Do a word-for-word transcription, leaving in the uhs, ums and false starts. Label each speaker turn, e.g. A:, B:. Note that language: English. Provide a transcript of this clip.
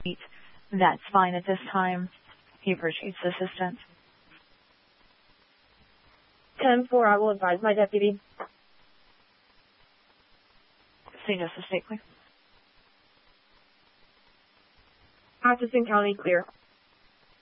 A: That's fine at this time. He appreciates the assistance.
B: ten four, I will advise my deputy.
A: See Justice Stakely.
B: Atchison County, clear.